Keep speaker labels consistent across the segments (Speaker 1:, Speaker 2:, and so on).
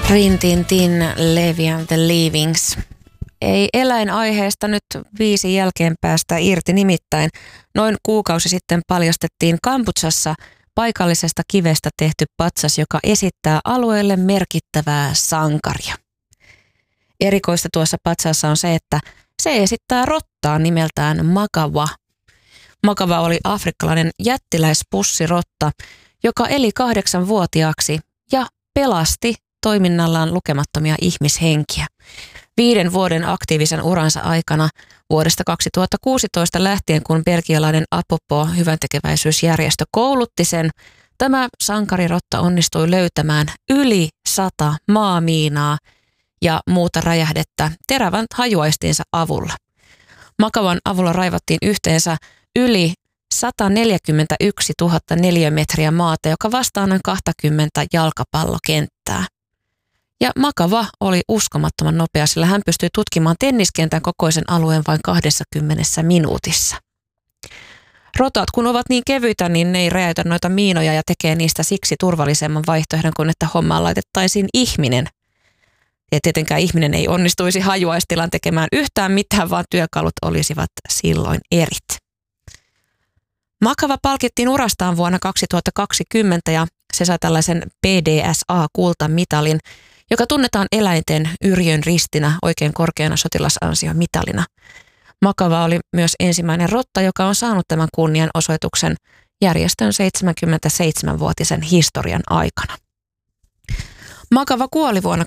Speaker 1: Rin Tin Tin, Levi and the Leavings. Ei eläinaiheesta nyt 5 jälkeen päästä irti, nimittäin noin kuukausi sitten paljastettiin Kambodžassa paikallisesta kivestä tehty patsas, joka esittää alueelle merkittävää sankaria. Erikoista tuossa patsassa on se, että se esittää rottaa nimeltään Makawa. Makawa oli afrikkalainen jättiläispussirotta, joka eli 8-vuotiaaksi ja pelasti toiminnallaan lukemattomia ihmishenkiä. 5 vuoden aktiivisen uransa aikana vuodesta 2016 lähtien, kun belgialainen Apopo hyväntekeväisyysjärjestö koulutti sen, tämä sankarirotta onnistui löytämään yli 100 maamiinaa ja muuta räjähdettä terävän hajuaistinsa avulla. Makawan avulla raivattiin yhteensä yli 141 000 neliömetriä maata, joka vastaa noin 20 jalkapallokenttää. Ja Makawa oli uskomattoman nopea, sillä hän pystyi tutkimaan tenniskentän kokoisen alueen vain 20 minuutissa. Rotat, kun ovat niin kevyitä, niin ne ei räjäytä noita miinoja ja tekee niistä siksi turvallisemman vaihtoehdon kuin että hommaan laitettaisiin ihminen. Ja tietenkään ihminen ei onnistuisi hajuaistilan tekemään yhtään mitään, vaan työkalut olisivat silloin erit. Makawa palkittiin urastaan vuonna 2020 ja se sai tällaisen PDSA-kultamitalin, joka tunnetaan eläinten yrjön ristinä oikein korkeana sotilasansiomitalina. Makawa oli myös ensimmäinen rotta, joka on saanut tämän kunnianosoituksen järjestön 77-vuotisen historian aikana. Makawa kuoli vuonna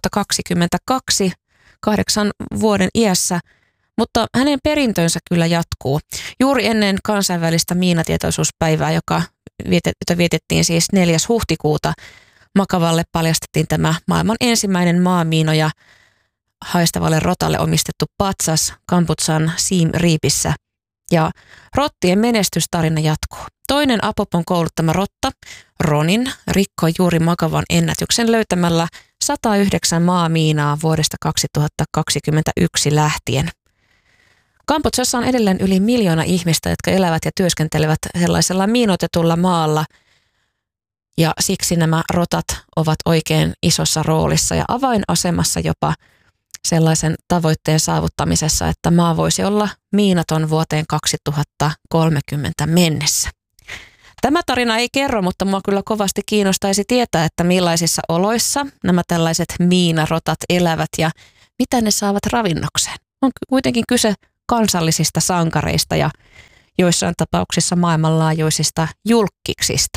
Speaker 1: 2022 8 vuoden iässä, mutta hänen perintönsä kyllä jatkuu. Juuri ennen kansainvälistä miinatietoisuuspäivää, jota vietettiin siis 4. huhtikuuta, Makavalle paljastettiin tämä maailman ensimmäinen maamiinoja haistavalle rotalle omistettu patsas Kambodžan Siem Reapissä. Ja rottien menestystarina jatkuu. Toinen Apopon kouluttama rotta, Ronin, rikkoi juuri Makawan ennätyksen löytämällä 109 maamiinaa vuodesta 2021 lähtien. Kambodžassa on edelleen yli 1 miljoona ihmistä, jotka elävät ja työskentelevät sellaisella miinoitetulla maalla. Ja siksi nämä rotat ovat oikein isossa roolissa ja avainasemassa jopa sellaisen tavoitteen saavuttamisessa, että maa voisi olla miinaton vuoteen 2030 mennessä. Tämä tarina ei kerro, mutta mua kyllä kovasti kiinnostaisi tietää, että millaisissa oloissa nämä tällaiset miinarotat elävät ja mitä ne saavat ravinnokseen. On kuitenkin kyse kansallisista sankareista ja joissain tapauksissa maailmanlaajuisista julkkiksista.